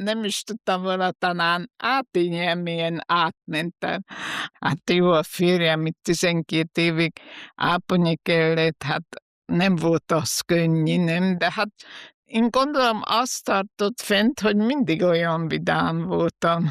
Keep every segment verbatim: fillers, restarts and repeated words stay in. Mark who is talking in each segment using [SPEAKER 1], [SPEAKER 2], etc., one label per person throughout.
[SPEAKER 1] nem is tudtam volna talán átélni, milyen átmentem. Hát jó, a férjem itt tizenkét évig ápolni kellett, hát nem volt az könnyű, nem, de hát én gondolom azt tartott fent, hogy mindig olyan vidám voltam.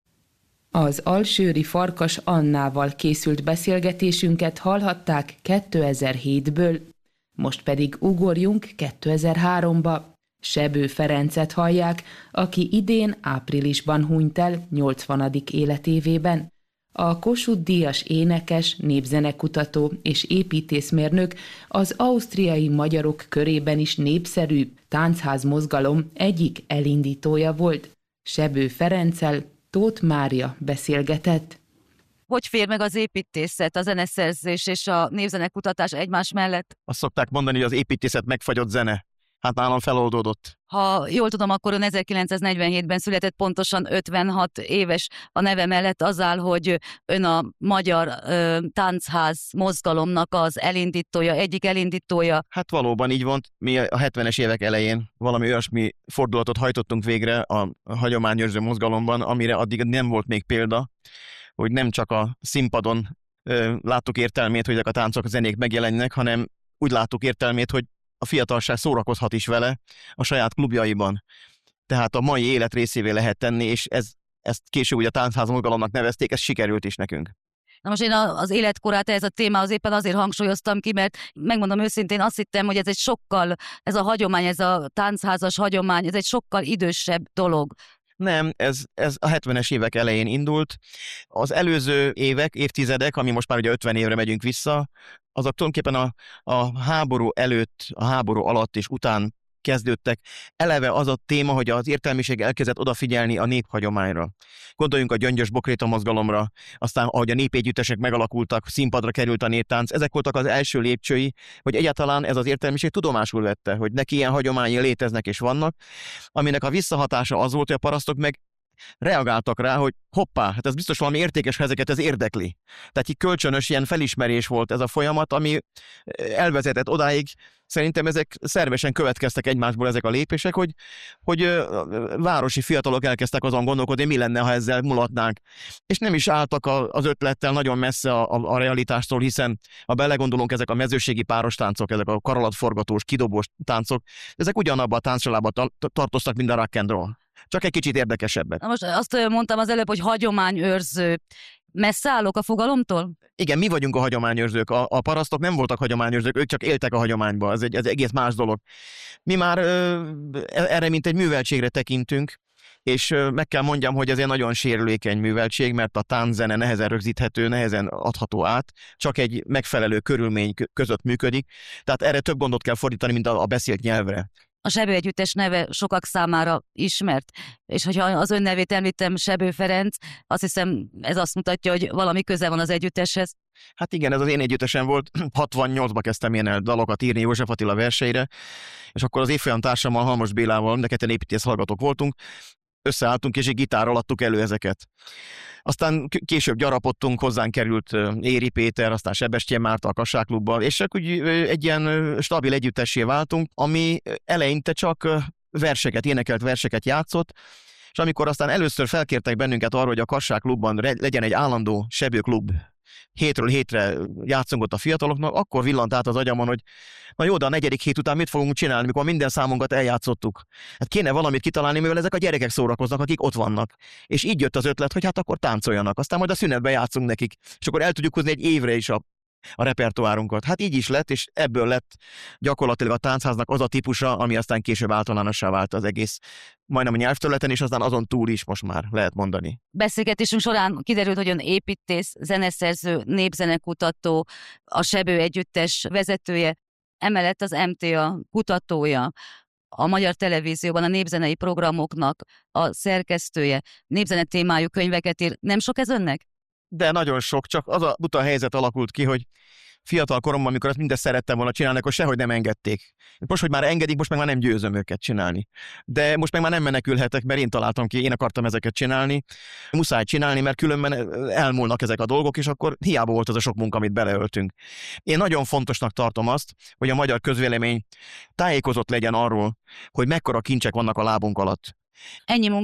[SPEAKER 2] Az alsőri Farkas Annával készült beszélgetésünket hallhatták kétezer-hétből, most pedig ugorjunk kétezer-háromba. Sebő Ferencet hallják, aki idén áprilisban hunyt el nyolcvanadik életévében. A Kossuth-díjas énekes, népzenekutató és építészmérnök az ausztriai magyarok körében is népszerű táncház mozgalom egyik elindítója volt. Sebő Ferenccel Tóth Mária beszélgetett.
[SPEAKER 3] Hogy fér meg az építészet, a zeneszerzés és a népzenekutatás egymás mellett?
[SPEAKER 4] Azt szokták mondani, hogy az építészet megfagyott zene. Hát nálam feloldódott.
[SPEAKER 3] Ha jól tudom, akkor ön ezerkilencszáznegyvenhétben született, pontosan ötvenhat éves a neve mellett, azzal, hogy ön a magyar ö, táncház mozgalomnak az elindítója, egyik elindítója.
[SPEAKER 4] Hát valóban így volt. Mi a hetvenes évek elején valami olyasmi fordulatot hajtottunk végre a hagyományőrző mozgalomban, amire addig nem volt még példa, hogy nem csak a színpadon ö, láttuk értelmét, hogy ezek a táncok, a zenék megjelennek, hanem úgy láttuk értelmét, hogy a fiatalság szórakozhat is vele a saját klubjaiban. Tehát a mai élet részévé lehet tenni, és ez, ezt később ugye a táncház mozgalomnak nevezték, ez sikerült is nekünk.
[SPEAKER 3] Na most én az életkorát ez a témához éppen azért hangsúlyoztam ki, mert megmondom őszintén, azt hittem, hogy ez egy sokkal, ez a hagyomány, ez a táncházas hagyomány, ez egy sokkal idősebb dolog.
[SPEAKER 4] Nem, ez, ez a hetvenes évek elején indult. Az előző évek, évtizedek, ami most már ugye ötven évre megyünk vissza, azok tulajdonképpen a, a háború előtt, a háború alatt és után kezdődtek. Eleve az a téma, hogy az értelmiség elkezdett odafigyelni a néphagyományra. Gondoljunk a Gyöngyös Bokréta mozgalomra, aztán ahogy a népegyüttesek megalakultak, színpadra került a néptánc, ezek voltak az első lépcsői, hogy egyáltalán ez az értelmiség tudomásul vette, hogy neki ilyen hagyományai léteznek és vannak, aminek a visszahatása az volt, hogy a parasztok meg reagáltak rá, hogy hoppá, hát ez biztos valami értékes, ha ezeket ez érdekli. Tehát egy kölcsönös ilyen felismerés volt ez a folyamat, ami elvezetett odáig, szerintem ezek szervesen következtek egymásból ezek a lépések, hogy, hogy városi fiatalok elkezdtek azon gondolkodni, mi lenne, ha ezzel mulatnánk. És nem is álltak az ötlettel nagyon messze a, a, a realitástól, hiszen ha belegondolunk, ezek a mezőségi páros táncok, ezek a karalatforgatós, kidobós táncok, ezek ugyanabban a táncsalában tartoztak, mint a rock and roll. Csak egy kicsit érdekesebbek.
[SPEAKER 3] Na most azt mondtam az előbb, hogy hagyományőrző. Messze állok a fogalomtól?
[SPEAKER 4] Igen, mi vagyunk a hagyományőrzők. A, a parasztok nem voltak hagyományőrzők, ők csak éltek a hagyományba. Ez egy, ez egy egész más dolog. Mi már ö, erre mint egy műveltségre tekintünk, és ö, meg kell mondjam, hogy ez egy nagyon sérülékeny műveltség, mert a tánczene nehezen rögzíthető, nehezen adható át, csak egy megfelelő körülmény között működik. Tehát erre több gondot kell fordítani, mint a, a beszélt nyelvre.
[SPEAKER 3] A Sebő együttes neve sokak számára ismert, és hogyha az ön nevét említem, Sebő Ferenc, azt hiszem ez azt mutatja, hogy valami köze van az együtteshez.
[SPEAKER 4] Hát igen, ez az én együttesem volt, hatvannyolcban kezdtem én el dalokat írni József Attila verseire, és akkor az évfolyam társammal, Halmos Bélával, mind a ketten építész hallgatók voltunk, összeálltunk, és egy gitárral adtuk elő ezeket. Aztán később gyarapodtunk, hozzánk került Éri Péter, aztán Sebestyén Márta a Kassák Klubba, és csak úgy egy ilyen stabil együttessé váltunk, ami eleinte csak verseket, énekelt verseket játszott, és amikor aztán először felkértek bennünket arra, hogy a Kassák Klubban legyen egy állandó Sebő klub, hétről hétre játszunk ott a fiataloknak, akkor villant át az agyamon, hogy na jó, de a negyedik hét után mit fogunk csinálni, mikor minden számunkat eljátszottuk. Hát kéne valamit kitalálni, mivel ezek a gyerekek szórakoznak, akik ott vannak. És így jött az ötlet, hogy hát akkor táncoljanak, aztán majd a szünetben játszunk nekik, és akkor el tudjuk hozni egy évre is a, a repertoárunkat. Hát így is lett, és ebből lett gyakorlatilag a táncháznak az a típusa, ami aztán később általánossá vált az egész, majdnem a nyelvterületen, és aztán azon túl is most már lehet mondani.
[SPEAKER 3] Beszélgetésünk során kiderült, hogy ön építész, zeneszerző, népzenekutató, a Sebő együttes vezetője, emellett az em té á kutatója, a Magyar Televízióban a népzenei programoknak a szerkesztője, népzene témájú könyveket ír. Nem sok ez önnek?
[SPEAKER 4] De nagyon sok, csak az a buta helyzet alakult ki, hogy fiatal koromban, amikor ezt mindezt szerettem volna csinálni, akkor sehogy nem engedték. Most, hogy már engedik, most meg már nem győzöm őket csinálni. De most meg már nem menekülhetek, mert én találtam ki, én akartam ezeket csinálni. Muszáj csinálni, mert különben elmúlnak ezek a dolgok, és akkor hiába volt az a sok munka, amit beleöltünk. Én nagyon fontosnak tartom azt, hogy a magyar közvélemény tájékozott legyen arról, hogy mekkora kincsek vannak a lábunk alatt.
[SPEAKER 3] Ennyi munka